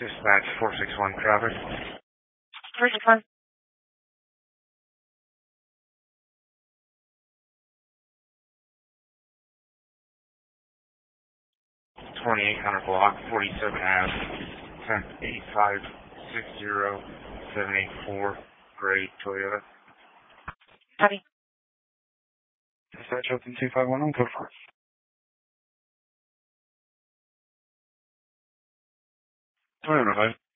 Dispatch 461 traffic. 461. 2800 block, 47 Ave, 10-8560784, gray Toyota. Copy. Dispatch open 251, go for it. Toyota 5.